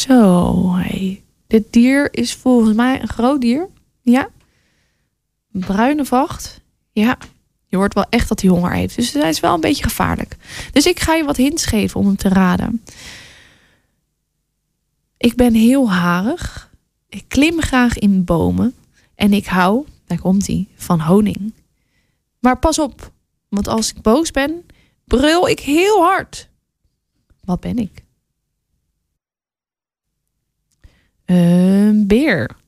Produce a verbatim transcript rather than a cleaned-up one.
Zo, hey. Dit dier is volgens mij een groot dier. Ja. Bruine vacht. Ja. Je hoort wel echt dat hij honger heeft. Dus hij is wel een beetje gevaarlijk. Dus ik ga je wat hints geven om hem te raden. Ik ben heel harig. Ik klim graag in bomen. En ik hou, daar komt hij, van honing. Maar pas op, want als ik boos ben, brul ik heel hard. Wat ben ik? Een beer.